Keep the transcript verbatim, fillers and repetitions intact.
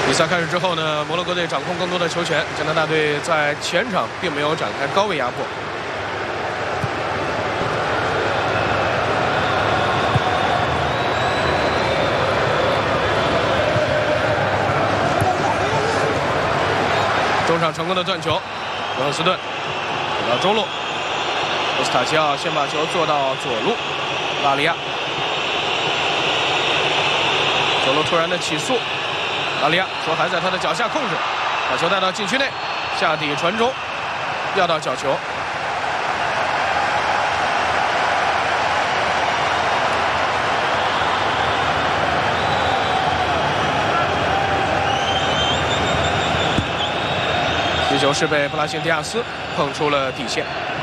比赛开始之后呢，摩洛哥队掌控更多的球权，加拿大队在前场并没有展开高位压迫。中场成功的断球，约翰斯顿到中路，波斯塔奇奥先把球做到左路，拉里亚，左路突然的起速。 拉里亚球还在他的脚下控制，把球带到禁区内，下底传中，要到角球。这球是被布拉辛迪亚斯碰出了底线。